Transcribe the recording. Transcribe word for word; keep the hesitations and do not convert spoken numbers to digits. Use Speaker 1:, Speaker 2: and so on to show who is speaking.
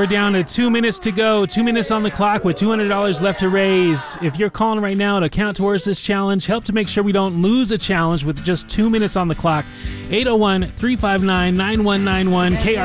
Speaker 1: we're down to two minutes to go. Two minutes on the clock with two hundred dollars left to raise. If you're calling right now to count towards this challenge, help to make sure we don't lose a challenge with just two minutes on the clock. eight oh one, three five nine, nine one nine one, K R